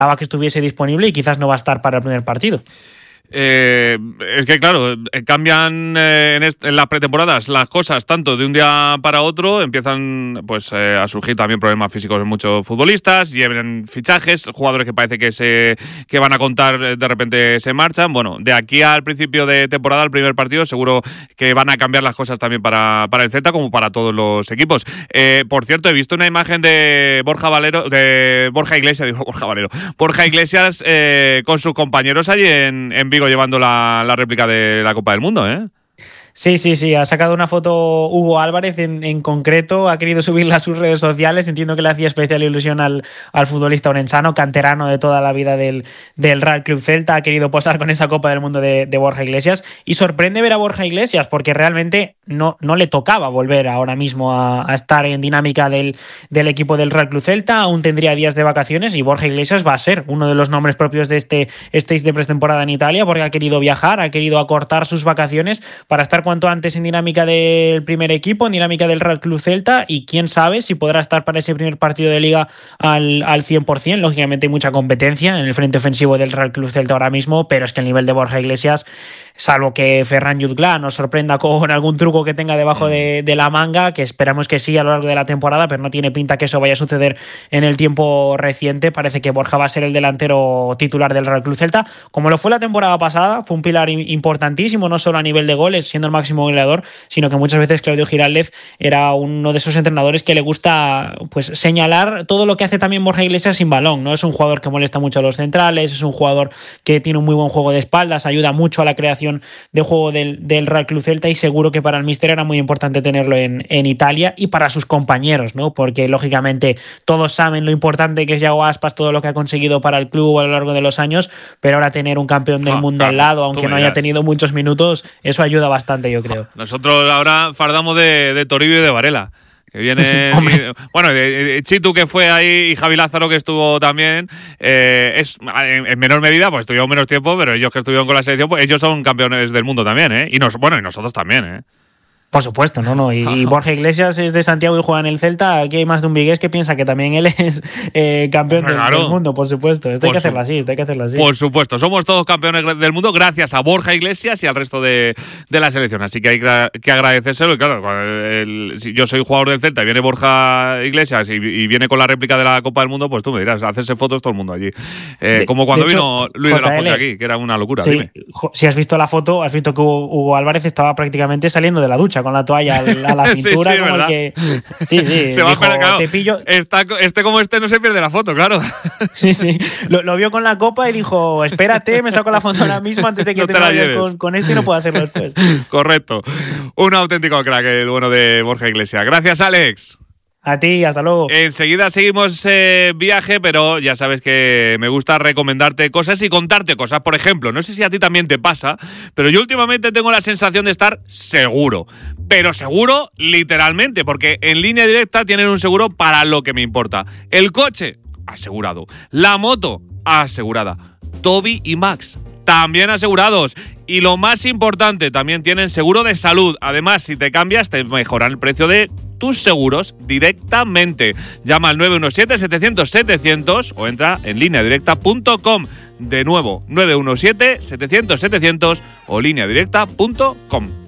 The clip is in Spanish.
que estuviese disponible y quizás no va a estar para el primer partido. Es que claro, cambian en las pretemporadas las cosas tanto de un día para otro, empiezan pues a surgir también problemas físicos en muchos futbolistas, llevan fichajes, jugadores que parece que van a contar de repente se marchan. Bueno, de aquí al principio de temporada, al primer partido, seguro que van a cambiar las cosas también para el Celta como para todos los equipos. Por cierto, he visto una imagen de Borja Iglesias con sus compañeros allí en Vigo, llevando la réplica de la Copa del Mundo, ¿eh? Sí, ha sacado una foto Hugo Álvarez en concreto, ha querido subirla a sus redes sociales, entiendo que le hacía especial ilusión al futbolista orensano, canterano de toda la vida del Real Club Celta, ha querido posar con esa Copa del Mundo de Borja Iglesias, y sorprende ver a Borja Iglesias porque realmente no le tocaba volver ahora mismo a estar en dinámica del equipo del Real Club Celta, aún tendría días de vacaciones y Borja Iglesias va a ser uno de los nombres propios de este stage de pretemporada en Italia porque ha querido viajar, ha querido acortar sus vacaciones para estar cuanto antes en dinámica del primer equipo, en dinámica del Real Club Celta, y quién sabe si podrá estar para ese primer partido de Liga al 100%. Lógicamente hay mucha competencia en el frente ofensivo del Real Club Celta ahora mismo, pero es que el nivel de Borja Iglesias, salvo que Ferran Jutgla nos sorprenda con algún truco que tenga debajo de la manga, que esperamos que sí a lo largo de la temporada, pero no tiene pinta que eso vaya a suceder en el tiempo reciente. Parece que Borja va a ser el delantero titular del Real Club Celta, como lo fue la temporada pasada. Fue un pilar importantísimo, no solo a nivel de goles, siendo el máximo goleador, sino que muchas veces Claudio Giraldez era uno de esos entrenadores que le gusta pues señalar todo lo que hace también Borja Iglesias sin balón, ¿no? Es un jugador que molesta mucho a los centrales, es un jugador que tiene un muy buen juego de espaldas, ayuda mucho a la creación de juego del Real Club Celta, y seguro que para el míster era muy importante tenerlo en Italia y para sus compañeros, ¿no? Porque lógicamente todos saben lo importante que es Yago Aspas, todo lo que ha conseguido para el club a lo largo de los años, pero ahora tener un campeón del mundo al lado, aunque no haya tenido muchos minutos, eso ayuda bastante, yo creo. Nosotros ahora fardamos de Toribio y de Varela, que viene bueno, Chitu, que fue ahí, y Javi Lázaro, que estuvo también, es en menor medida, pues estuvieron menos tiempo, pero ellos que estuvieron con la selección, pues ellos son campeones del mundo también, ¿eh? Y nosotros también, Por supuesto, no. Y Borja Iglesias es de Santiago y juega en el Celta. Aquí hay más de un vigués que piensa que también él es campeón del mundo, por supuesto. Esto hay que hacerlo así, Por supuesto, somos todos campeones del mundo gracias a Borja Iglesias y al resto de la selección. Así que hay que agradecérselo. Y claro, si yo soy jugador del Celta y viene Borja Iglesias y viene con la réplica de la Copa del Mundo, pues tú me dirás, hacerse fotos todo el mundo allí. Como cuando vino Luis de la Fuente aquí, que era una locura. Sí, dime. Si has visto la foto, has visto que Hugo Álvarez estaba prácticamente saliendo de la ducha con la toalla a la cintura, sí, como ¿verdad? el que sí se va dijo, a claro, te pillo. Como no se pierde la foto, claro. Sí. Lo vio con la copa y dijo, espérate, me saco la foto ahora mismo antes de que te vayas con esto y no puedo hacerlo después. Correcto. Un auténtico crack, el bueno de Borja Iglesias. Gracias, Alex. A ti, hasta luego. Enseguida seguimos viaje, pero ya sabes que me gusta recomendarte cosas y contarte cosas. Por ejemplo, no sé si a ti también te pasa, pero yo últimamente tengo la sensación de estar seguro. Pero seguro literalmente, porque en Línea Directa tienen un seguro para lo que me importa. El coche, asegurado. La moto, asegurada. Toby y Max, también asegurados. Y lo más importante, también tienen seguro de salud. Además, si te cambias, te mejoran el precio de tus seguros directamente. Llama al 917-700-700 o entra en lineadirecta.com. De nuevo, 917-700-700 o lineadirecta.com.